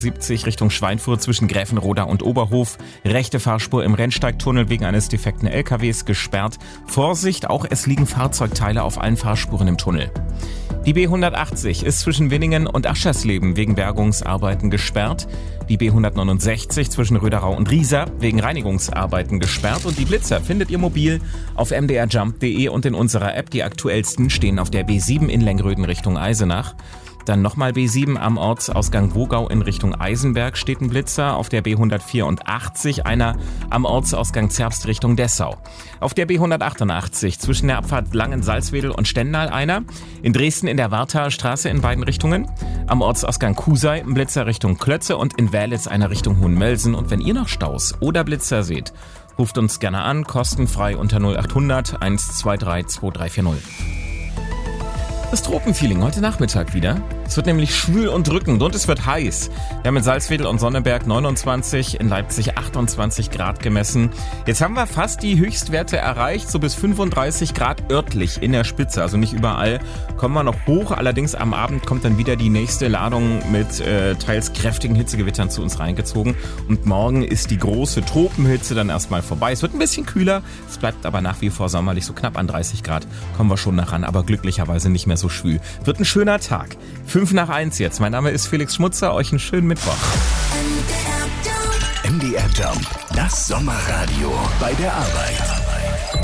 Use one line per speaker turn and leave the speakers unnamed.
70 Richtung Schweinfurt zwischen Gräfenroda und Oberhof. Rechte Fahrspur im Rennsteigtunnel wegen eines defekten LKWs gesperrt. Vorsicht, auch es liegen Fahrzeugteile auf allen Fahrspuren im Tunnel. Die B180 ist zwischen Winningen und Aschersleben wegen Bergungsarbeiten gesperrt. Die B169 zwischen Röderau und Riesa wegen Reinigungsarbeiten gesperrt. Und die Blitzer findet ihr mobil auf mdrjump.de und in unserer App. Die aktuellsten stehen auf der B7 in Lengröden Richtung Eisenach. Dann nochmal B7 am Ortsausgang Wogau in Richtung Eisenberg steht ein Blitzer. Auf der B184 einer am Ortsausgang Zerbst Richtung Dessau. Auf der B188 zwischen der Abfahrt Langen-Salzwedel und Stendal einer. In Dresden in der Wartaer Straße in beiden Richtungen. Am Ortsausgang Kusei ein Blitzer Richtung Klötze und in Wälitz einer Richtung Hohenmölsen. Und wenn ihr noch Staus oder Blitzer seht, ruft uns gerne an, kostenfrei unter 0800 123 2340. Das Tropenfeeling heute Nachmittag wieder. Es wird nämlich schwül und drückend und es wird heiß. Wir haben in Salzwedel und Sonneberg 29, in Leipzig 28 Grad gemessen. Jetzt haben wir fast die Höchstwerte erreicht, so bis 35 Grad örtlich in der Spitze. Also nicht überall kommen wir noch hoch. Allerdings am Abend kommt dann wieder die nächste Ladung mit teils kräftigen Hitzegewittern zu uns reingezogen. Und morgen ist die große Tropenhitze dann erstmal vorbei. Es wird ein bisschen kühler, es bleibt aber nach wie vor sommerlich, so knapp an 30 Grad kommen wir schon nach ran, aber glücklicherweise nicht mehr so schwül. Wird ein schöner Tag. 5:05 jetzt. Mein Name ist Felix Schmutzer. Euch einen schönen Mittwoch.
MDR Jump, das Sommerradio bei der Arbeit.